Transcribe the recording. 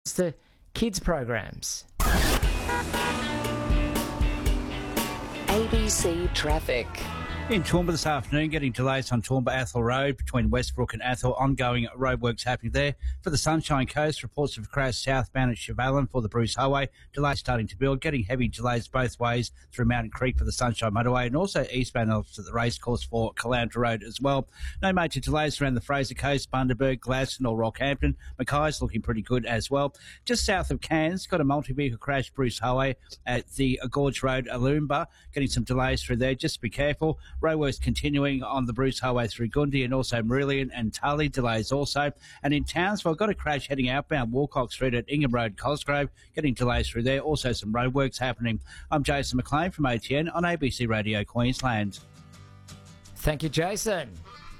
to kids programs. ABC Traffic. In Toowoomba this afternoon, getting delays on Toowoomba Athol Road between Westbrook and Athol. Ongoing roadworks happening there. For the Sunshine Coast, reports of a crash southbound at Chevalin for the Bruce Highway. Delays starting to build, getting heavy delays both ways through Mountain Creek for the Sunshine Motorway and also eastbound to the racecourse for Caloundra Road as well. No major delays around the Fraser Coast, Bundaberg, Gladstone or Rockhampton. Mackay's looking pretty good as well. Just south of Cairns, got a multi-vehicle crash, Bruce Highway at the Gorge Road, Aloomba. Getting some delays through there, just be careful. Roadworks continuing on the Bruce Highway through Gundy and also Marillion and Tully, delays also. And in Townsville, got a crash heading outbound Walcock Street at Ingham Road, Cosgrove, getting delays through there. Also some roadworks happening. I'm Jason McLean from ATN on ABC Radio Queensland. Thank you, Jason.